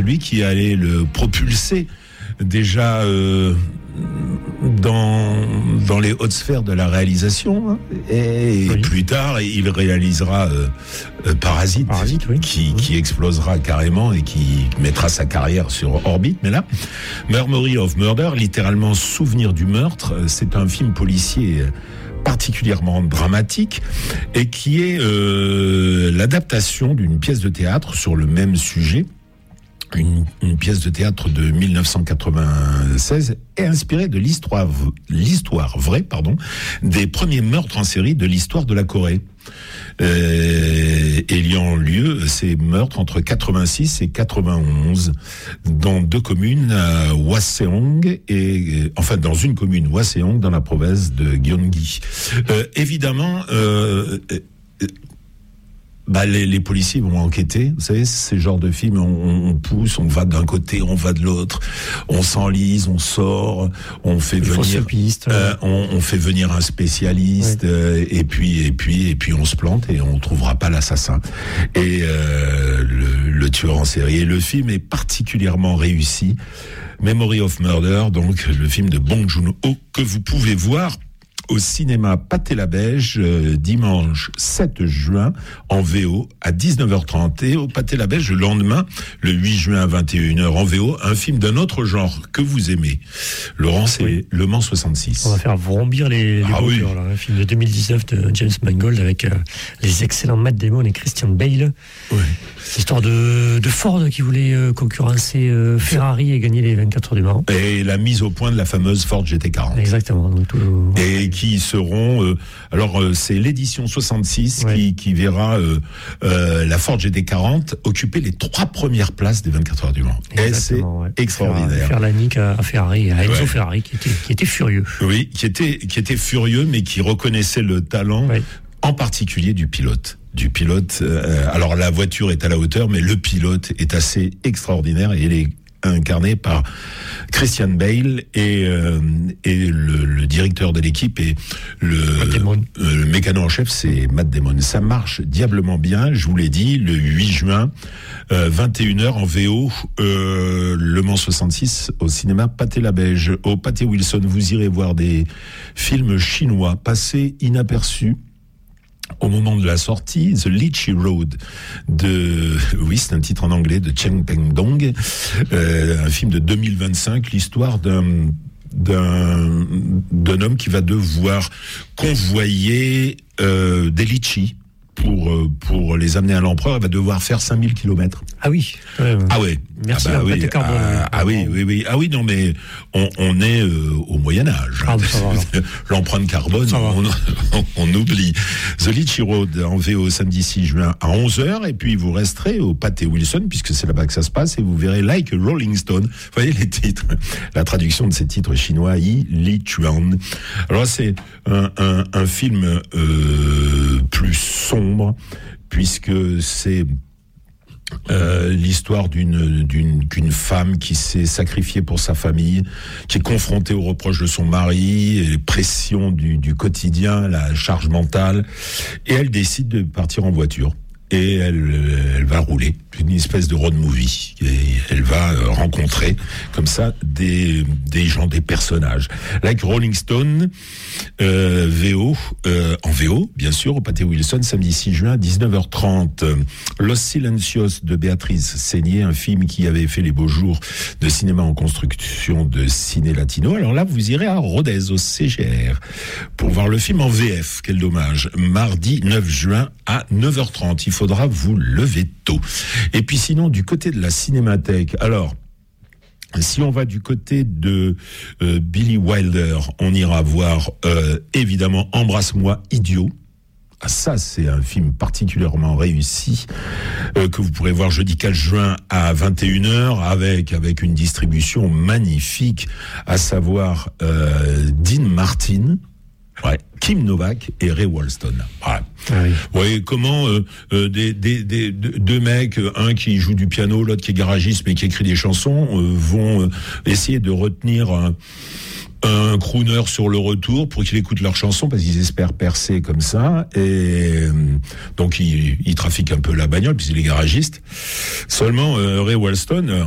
celui qui allait le propulser déjà dans les hautes sphères de la réalisation, hein. Et plus tard il réalisera Parasite oui. qui explosera carrément et qui mettra sa carrière sur orbite. Mais là, Memory of Murder, littéralement souvenir du meurtre, c'est un film policier particulièrement dramatique et qui est l'adaptation d'une pièce de théâtre sur le même sujet. Une pièce de théâtre de 1996 est inspirée de l'histoire vraie, des premiers meurtres en série de l'histoire de la Corée. Ayant lieu ces meurtres entre 86 et 91 dans deux communes, Hwaseong dans une commune Hwaseong dans la province de Gyeonggi. Évidemment, les policiers vont enquêter. Vous savez, ces genres de films, on pousse, on va d'un côté, on va de l'autre, on s'enlise, on sort, on fait venir, on fait venir un spécialiste, et puis on se plante et on trouvera pas l'assassin. Et le tueur en série. Et le film est particulièrement réussi. Memory of Murder, donc le film de Bong Joon-ho que vous pouvez voir au cinéma Pathé-la-Beige dimanche 7 juin en VO à 19h30 et au Pathé-la-Beige le lendemain, le 8 juin à 21h en VO, un film d'un autre genre que vous aimez. Laurent, c'est Le Mans 66. On va faire vrombir les moteurs, là, un film de 2019 de James Mangold avec les excellents Matt Damon et Christian Bale. Oui. L'histoire de Ford qui voulait concurrencer Ferrari et gagner les 24 heures du Mans. Et la mise au point de la fameuse Ford GT40. Exactement. Donc et qui seront... c'est l'édition 66 qui verra la Ford GT40 occuper les 3 premières places des 24 heures du Mans. Exactement, et c'est extraordinaire. Faire la nique à Ferrari, à Enzo Ferrari qui était furieux. Oui, qui était furieux, mais qui reconnaissait le talent, en particulier du pilote. Alors la voiture est à la hauteur, mais le pilote est assez extraordinaire et il est incarné par Christian Bale et le directeur de l'équipe et le mécano en chef, c'est Matt Damon. Ça marche diablement bien, je vous l'ai dit, le 8 juin 21h en VO, Le Mans 66 au cinéma Pathé-la-Beige. Au Pathé Wilson, vous irez voir des films chinois passés inaperçus au moment de la sortie, The Lychee Road c'est un titre en anglais, de Cheng Peng-dong, un film de 2025, l'histoire d'un homme qui va devoir convoyer des litchis pour les amener à l'empereur. Il va devoir faire 5000 km. Ah oui. Ah ouais. Merci. Oui. Ah oui, non, mais on est au Moyen-Âge. Ah, ça va, l'empreinte carbone, on oublie. The Lychee Road en VO samedi 6 juin à 11h, et puis vous resterez au Pathé Wilson, puisque c'est là-bas que ça se passe, et vous verrez Like a Rolling Stone. Vous voyez les titres, la traduction de ces titres chinois, Yi Li Chuan. Alors c'est un film plus sombre, puisque c'est l'histoire d'une femme qui s'est sacrifiée pour sa famille, qui est confrontée aux reproches de son mari, les pressions du quotidien, la charge mentale, et elle décide de partir en voiture. Et elle va rouler, une espèce de road movie. Et elle va rencontrer comme ça des gens, des personnages. Like Rolling Stone, VO, en VO, bien sûr, au Pathé Wilson, samedi 6 juin, 19h30. Los Silencios de Béatrice Seigné, un film qui avait fait les beaux jours de cinéma en construction de Ciné Latino. Alors là, vous irez à Rodez, au CGR, pour voir le film en VF. Quel dommage. Mardi 9 juin à 9h30. Il faudra vous lever tôt. Et puis sinon, du côté de la Cinémathèque, alors, si on va du côté de Billy Wilder, on ira voir évidemment Embrasse-moi, idiot. Ah, ça, c'est un film particulièrement réussi que vous pourrez voir jeudi 4 juin à 21h avec une distribution magnifique, à savoir Dean Martin, Kim Novak et Ray Walston. Ouais. Ah oui. Vous voyez comment deux mecs, un qui joue du piano, l'autre qui est garagiste mais qui écrit des chansons, vont essayer de retenir un crooner sur le retour pour qu'il écoute leurs chansons parce qu'ils espèrent percer comme ça, et donc il trafique un peu la bagnole puisqu'il est garagiste. Seulement Ray Walston